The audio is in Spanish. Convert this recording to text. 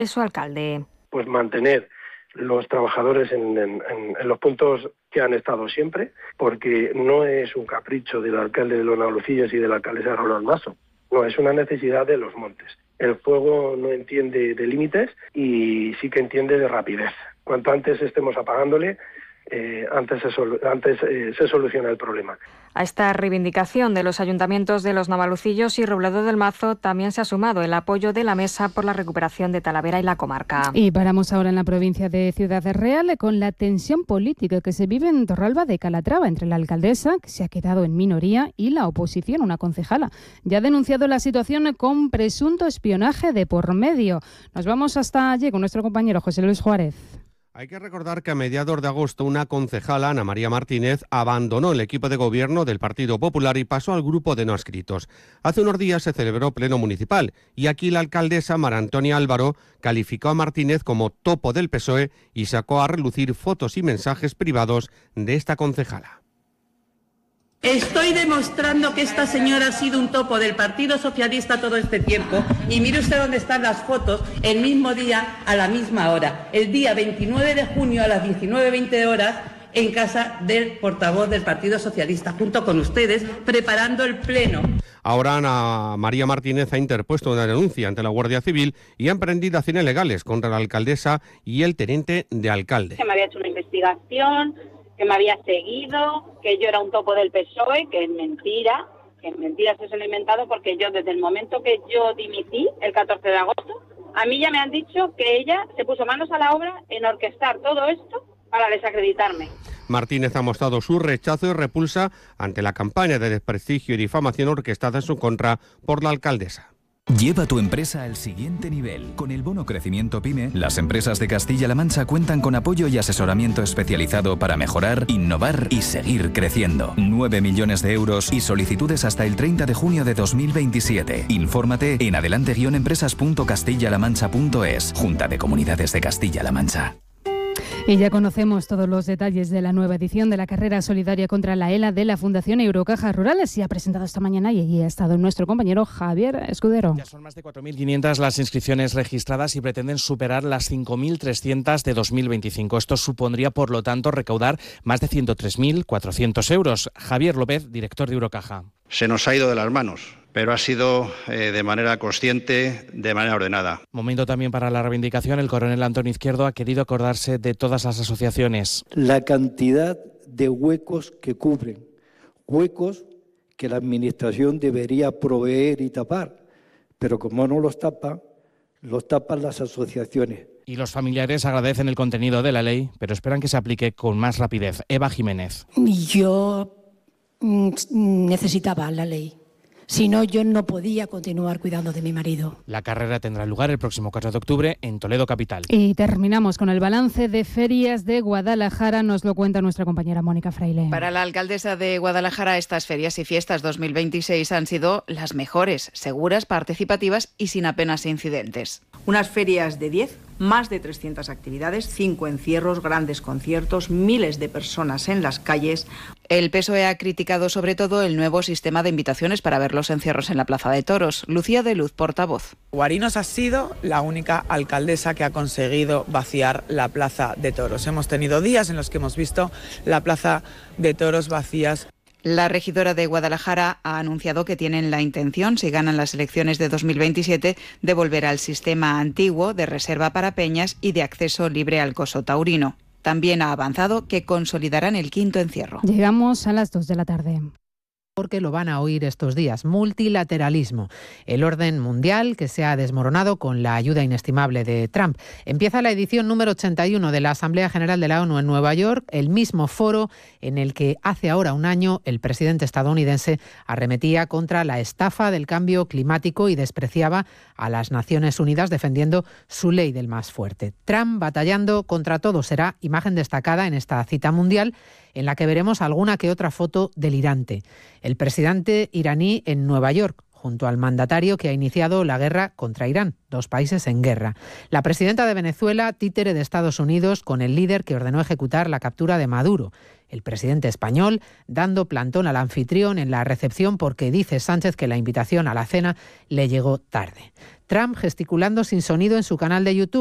Su alcalde. Pues mantener los trabajadores en los puntos que han estado siempre, porque no es un capricho del alcalde de Los Navalucillos y de la alcaldesa Roland Maso, no, es una necesidad de los montes. El fuego no entiende de límites y sí que entiende de rapidez. Cuanto antes estemos apagándole, antes se soluciona el problema. A esta reivindicación de los ayuntamientos de Los Navalucillos y Robledo del Mazo también se ha sumado el apoyo de la Mesa por la recuperación de Talavera y la comarca. Y paramos ahora en la provincia de Ciudad Real con la tensión política que se vive en Torralba de Calatrava entre la alcaldesa, que se ha quedado en minoría, y la oposición, una concejala. Ya ha denunciado la situación con presunto espionaje de por medio. Nos vamos hasta allí con nuestro compañero José Luis Juárez. Hay que recordar que a mediados de agosto una concejala, Ana María Martínez, abandonó el equipo de gobierno del Partido Popular y pasó al grupo de no adscritos. Hace unos días se celebró pleno municipal y aquí la alcaldesa María Antonia Álvaro calificó a Martínez como topo del PSOE y sacó a relucir fotos y mensajes privados de esta concejala. Estoy demostrando que esta señora ha sido un topo del Partido Socialista todo este tiempo y mire usted dónde están las fotos el mismo día a la misma hora, el día 29 de junio a las 19:20 horas en casa del portavoz del Partido Socialista junto con ustedes preparando el pleno. Ahora Ana María Martínez ha interpuesto una denuncia ante la Guardia Civil y ha emprendido acciones legales contra la alcaldesa y el teniente de alcalde. Que me había hecho una investigación, que me había seguido, que yo era un topo del PSOE, que es mentira se lo he inventado porque yo desde el momento que yo dimití, el 14 de agosto, a mí ya me han dicho que ella se puso manos a la obra en orquestar todo esto para desacreditarme. Martínez ha mostrado su rechazo y repulsa ante la campaña de desprestigio y difamación orquestada en su contra por la alcaldesa. Lleva tu empresa al siguiente nivel. Con el bono Crecimiento PYME, las empresas de Castilla-La Mancha cuentan con apoyo y asesoramiento especializado para mejorar, innovar y seguir creciendo. 9 millones de euros y solicitudes hasta el 30 de junio de 2027. Infórmate en adelante-empresas.castillalamancha.es. Junta de Comunidades de Castilla-La Mancha. Y ya conocemos todos los detalles de la nueva edición de la carrera solidaria contra la ELA de la Fundación Eurocaja Rural. Se ha presentado esta mañana y allí ha estado nuestro compañero Javier Escudero. Ya son más de 4.500 las inscripciones registradas y pretenden superar las 5.300 de 2025. Esto supondría, por lo tanto, recaudar más de 103.400 euros. Javier López, director de Eurocaja. Se nos ha ido de las manos, pero ha sido de manera consciente, de manera ordenada. Momento también para la reivindicación. El coronel Antonio Izquierdo ha querido acordarse de todas las asociaciones. La cantidad de huecos que cubren, huecos que la Administración debería proveer y tapar, pero como no los tapan las asociaciones. Y los familiares agradecen el contenido de la ley, pero esperan que se aplique con más rapidez. Eva Jiménez. Yo necesitaba la ley. Si no, yo no podía continuar cuidando de mi marido. La carrera tendrá lugar el próximo 4 de octubre en Toledo capital. Y terminamos con el balance de ferias de Guadalajara. Nos lo cuenta nuestra compañera Mónica Fraile. Para la alcaldesa de Guadalajara, estas ferias y fiestas 2026 han sido las mejores, seguras, participativas y sin apenas incidentes. Unas ferias de 10, más de 300 actividades, 5 encierros, grandes conciertos, miles de personas en las calles. El PSOE ha criticado sobre todo el nuevo sistema de invitaciones para ver los encierros en la Plaza de Toros. Lucía de Luz, portavoz. Guarinos ha sido la única alcaldesa que ha conseguido vaciar la Plaza de Toros. Hemos tenido días en los que hemos visto la Plaza de Toros vacías. La regidora de Guadalajara ha anunciado que tienen la intención, si ganan las elecciones de 2027, de volver al sistema antiguo de reserva para peñas y de acceso libre al coso taurino. También ha avanzado que consolidarán el quinto encierro. Llegamos a las 2 de la tarde. Porque lo van a oír estos días, multilateralismo, el orden mundial que se ha desmoronado con la ayuda inestimable de Trump. Empieza la edición número 81 de la Asamblea General de la ONU en Nueva York, el mismo foro en el que hace ahora un año el presidente estadounidense arremetía contra la estafa del cambio climático y despreciaba a las Naciones Unidas defendiendo su ley del más fuerte. Trump batallando contra todo será imagen destacada en esta cita mundial en la que veremos alguna que otra foto delirante. El presidente iraní en Nueva York, junto al mandatario que ha iniciado la guerra contra Irán, 2 países en guerra. La presidenta de Venezuela, títere de Estados Unidos, con el líder que ordenó ejecutar la captura de Maduro. el presidente español dando plantón al anfitrión en la recepción porque dice Sánchez que la invitación a la cena le llegó tarde. Trump gesticulando sin sonido en su canal de YouTube.